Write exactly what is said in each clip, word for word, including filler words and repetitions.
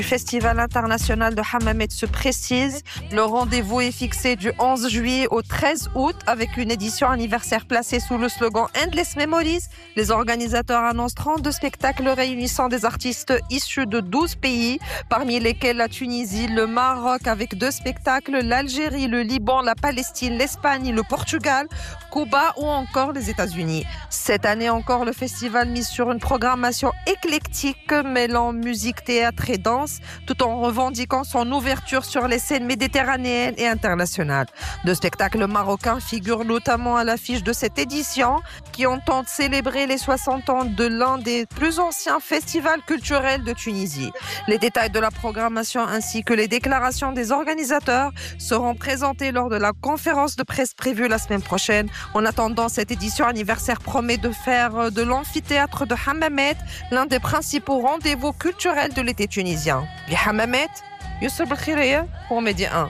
Le Festival international de Hammamet se précise. Le rendez-vous est fixé du onze juillet au treize août avec une édition anniversaire placée sous le slogan Endless Memories. Les organisateurs annoncent trente-deux spectacles réunissant des artistes issus de douze pays, parmi lesquels la Tunisie, le Maroc avec deux spectacles, l'Algérie, le Liban, la Palestine, l'Espagne, le Portugal, Cuba ou encore les États-Unis. Cette année encore, le festival mise sur une programmation éclectique mêlant musique, théâtre et danse, tout en revendiquant son ouverture sur les scènes méditerranéennes et internationales. Deux spectacles marocains figurent notamment à l'affiche de cette édition, qui entend célébrer les soixante ans de l'un des plus anciens festivals culturels de Tunisie. Les détails de la programmation ainsi que les déclarations des organisateurs seront présentés lors de la conférence de presse prévue la semaine prochaine. En attendant, cette édition anniversaire promet de faire de l'amphithéâtre de Hammamet l'un des principaux rendez-vous culturels de l'été tunisien. Hammamet, Youssef Belkhiraya pour Média un.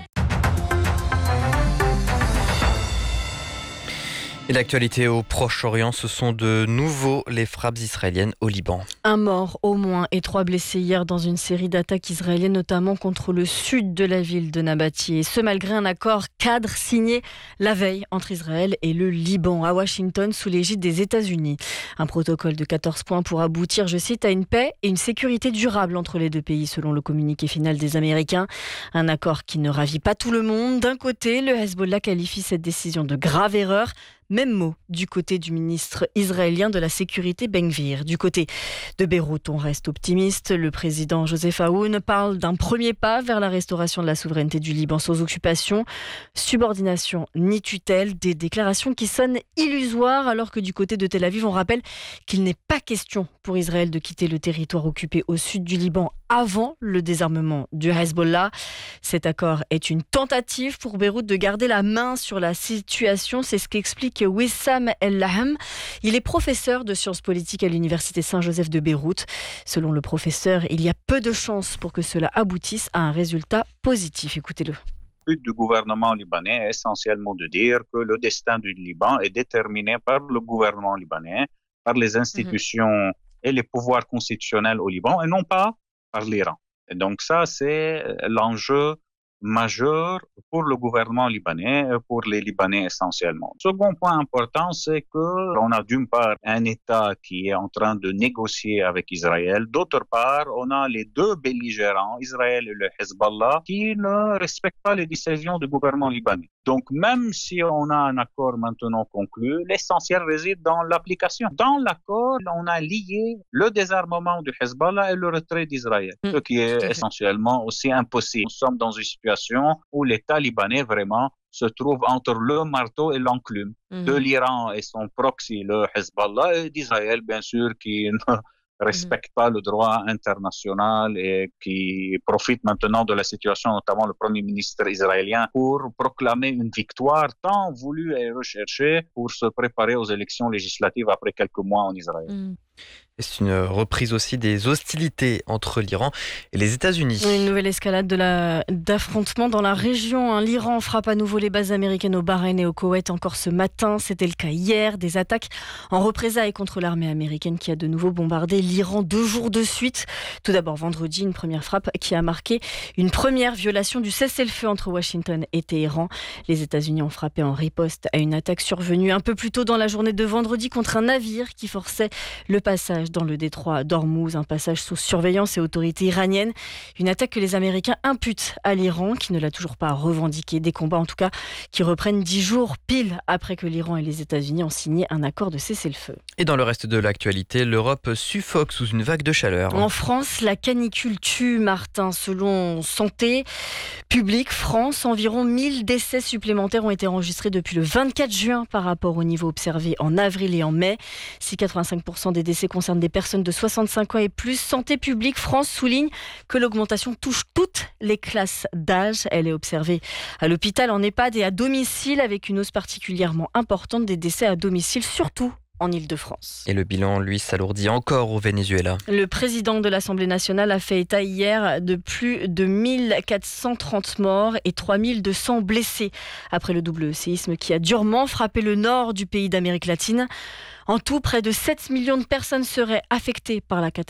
Et l'actualité au Proche-Orient, ce sont de nouveau les frappes israéliennes au Liban. Un mort au moins et trois blessés hier dans une série d'attaques israéliennes, notamment contre le sud de la ville de Nabati. Et ce, malgré un accord cadre signé la veille entre Israël et le Liban, à Washington, sous l'égide des États-Unis. Un protocole de quatorze points pour aboutir, je cite, à une paix et une sécurité durable entre les deux pays, selon le communiqué final des Américains. Un accord qui ne ravit pas tout le monde. D'un côté, le Hezbollah qualifie cette décision de grave erreur. Même mot du côté du ministre israélien de la Sécurité Ben Gvir. Du côté de Beyrouth, on reste optimiste. Le président Joseph Aoun parle d'un premier pas vers la restauration de la souveraineté du Liban sans occupation, subordination ni tutelle. Des déclarations qui sonnent illusoires alors que du côté de Tel Aviv, on rappelle qu'il n'est pas question pour Israël de quitter le territoire occupé au sud du Liban avant le désarmement du Hezbollah. Cet accord est une tentative pour Beyrouth de garder la main sur la situation. C'est ce qu'explique Wissam El-Lahem. Il est professeur de sciences politiques à l'université Saint-Joseph de Beyrouth. Selon le professeur, il y a peu de chances pour que cela aboutisse à un résultat positif. Écoutez-le. Le but du gouvernement libanais est essentiellement de dire que le destin du Liban est déterminé par le gouvernement libanais, par les institutions mmh. et les pouvoirs constitutionnels au Liban, et non pas par l'Iran. Et donc ça, c'est l'enjeu majeur pour le gouvernement libanais, pour les Libanais essentiellement. Second point important, c'est qu'on a d'une part un État qui est en train de négocier avec Israël. D'autre part, on a les deux belligérants, Israël et le Hezbollah, qui ne respectent pas les décisions du gouvernement libanais. Donc même si on a un accord maintenant conclu, l'essentiel réside dans l'application. Dans l'accord, on a lié le désarmement du Hezbollah et le retrait d'Israël, mmh. ce qui est essentiellement aussi impossible. Nous sommes dans une situation où l'État libanais vraiment se trouve entre le marteau et l'enclume mmh. de l'Iran et son proxy, le Hezbollah, et d'Israël, bien sûr, qui ne respecte mmh. pas le droit international et qui profite maintenant de la situation, notamment le Premier ministre israélien, pour proclamer une victoire tant voulue et recherchée pour se préparer aux élections législatives après quelques mois en Israël. Mmh. Et c'est une reprise aussi des hostilités entre l'Iran et les États-Unis. Une nouvelle escalade de la, d'affrontements dans la région. L'Iran frappe à nouveau les bases américaines au Bahreïn et au Koweït encore ce matin. C'était le cas hier. Des attaques en représailles contre l'armée américaine qui a de nouveau bombardé l'Iran deux jours de suite. Tout d'abord vendredi, une première frappe qui a marqué une première violation du cessez-le-feu entre Washington et Téhéran. Les États-Unis ont frappé en riposte à une attaque survenue un peu plus tôt dans la journée de vendredi contre un navire qui forçait le passage dans le détroit d'Ormuz, un passage sous surveillance et autorité iranienne. Une attaque que les Américains imputent à l'Iran, qui ne l'a toujours pas revendiqué. Des combats, en tout cas, qui reprennent dix jours pile après que l'Iran et les États-Unis ont signé un accord de cessez-le-feu. Et dans le reste de l'actualité, l'Europe suffoque sous une vague de chaleur. En France, la canicule tue, Martin. Selon Santé publique France, environ mille décès supplémentaires ont été enregistrés depuis le vingt-quatre juin par rapport au niveau observé en avril et en mai. Si quatre-vingt-cinq pour cent des décès concernent des personnes de soixante-cinq ans et plus, Santé publique France souligne que l'augmentation touche toutes les classes d'âge. Elle est observée à l'hôpital, en EHPAD et à domicile, avec une hausse particulièrement importante des décès à domicile, surtout en Île-de-France. Et le bilan, lui, s'alourdit encore au Venezuela. Le président de l'Assemblée nationale a fait état hier de plus de mille quatre cent trente morts et trois mille deux cents blessés après le double séisme qui a durement frappé le nord du pays d'Amérique latine. En tout, près de sept millions de personnes seraient affectées par la catastrophe.